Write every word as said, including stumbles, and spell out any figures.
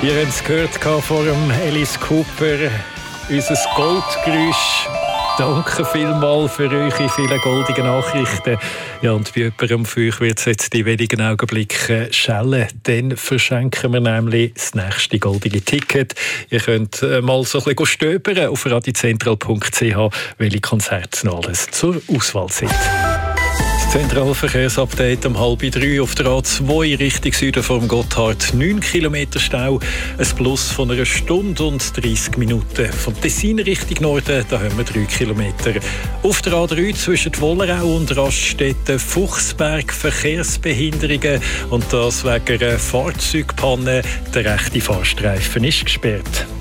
Ihr habt es gehört vor dem Alice Cooper, unser Goldgeräusch. Danke vielmals für eure vielen goldigen Nachrichten. Ja, und bei jemandem von euch wird es jetzt in wenigen Augenblicken schellen. Dann verschenken wir nämlich das nächste goldige Ticket. Ihr könnt mal so ein bisschen stöbern auf radiozentral punkt c h, welche Konzerte noch alles zur Auswahl sind. Zentralverkehrsupdate um halb drei auf der A zwei Richtung Süden vom Gotthard. neun Kilometer Stau, ein Plus von einer Stunde und dreißig Minuten. Von Tessin Richtung Norden, da haben wir drei Kilometer. Auf der A drei zwischen Wollerau und Raststätten Fuchsberg Verkehrsbehinderungen. Und das wegen einer Fahrzeugpanne. Der rechte Fahrstreifen ist gesperrt.